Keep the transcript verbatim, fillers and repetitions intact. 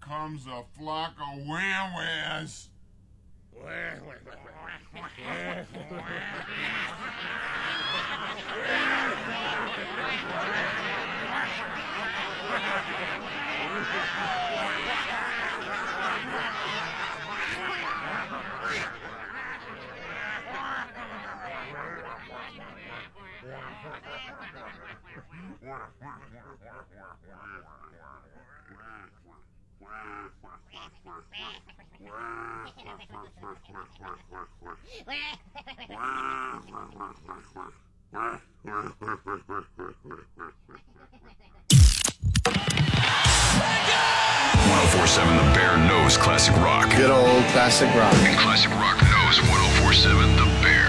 comes a flock of wham-whams. one oh four seven The Bear knows classic rock. Good old classic rock. And classic rock knows one oh four seven The Bear.